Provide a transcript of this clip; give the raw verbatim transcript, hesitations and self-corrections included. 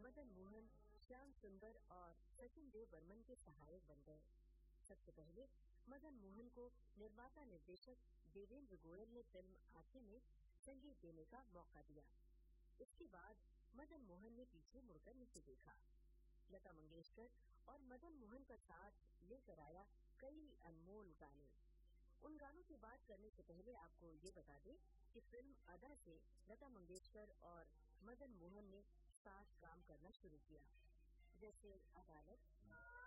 मदन मोहन श्याम सुंदर और सचिन देव बर्मन के सहायक बन गए। सबसे पहले मदन मोहन को निर्माता निर्देशक देवेंद्र गोयल ने फिल्म आंखें में संगीत देने का मौका दिया। इसके बाद मदन मोहन ने पीछे मुड़कर नहीं देखा। लता मंगेशकर और मदन मोहन का साथ लेकर आया कई अनमोल गाने। उन गानों की बात करने से पहले आपको ये बता दें कि फिल्म अदा से लता मंगेशकर और मदन मोहन ने साथ काम करना शुरू किया, जैसे अदालत,